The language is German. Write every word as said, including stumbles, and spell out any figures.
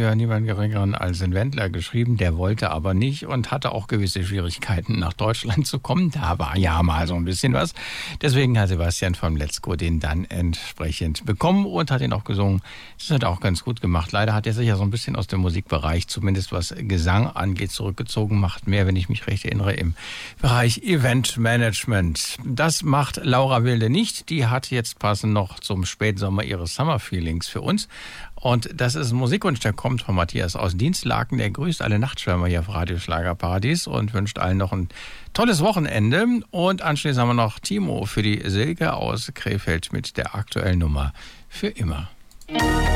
für niemand Geringeren als den Wendler geschrieben. Der wollte aber nicht und hatte auch gewisse Schwierigkeiten, nach Deutschland zu kommen. Da war ja mal so ein bisschen was. Deswegen hat Sebastian vom Let's Go den dann entsprechend bekommen und hat ihn auch gesungen. Das hat er auch ganz gut gemacht. Leider hat er sich ja so ein bisschen aus dem Musikbereich, zumindest was Gesang angeht, zurückgezogen. Macht mehr, wenn ich mich recht erinnere, im Bereich Eventmanagement. Das macht Laura Wilde nicht. Die hat jetzt passend noch zum Spätsommer ihre Summer Feelings für uns. Und das ist ein Musikwunsch, der kommt von Matthias aus Dienstlaken. Der grüßt alle Nachtschwärmer hier auf Radio Schlagerparadies und wünscht allen noch ein tolles Wochenende. Und anschließend haben wir noch Timo für die Silke aus Krefeld mit der aktuellen Nummer Für immer.